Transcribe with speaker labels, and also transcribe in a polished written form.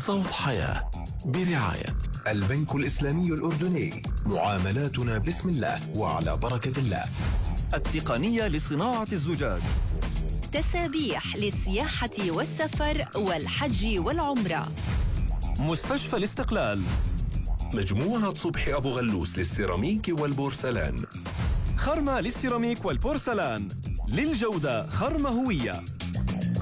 Speaker 1: صوت حياة برعاية البنك الإسلامي الأردني. معاملاتنا بسم الله وعلى بركة الله.
Speaker 2: التقنية لصناعة الزجاج.
Speaker 3: تسابيح للسياحة والسفر والحج والعمرة.
Speaker 2: مستشفى الاستقلال.
Speaker 1: مجموعة صبحي أبو غلوس للسيراميك والبورسلان.
Speaker 2: خرمة للسيراميك والبورسلان. للجودة خرمة هوية.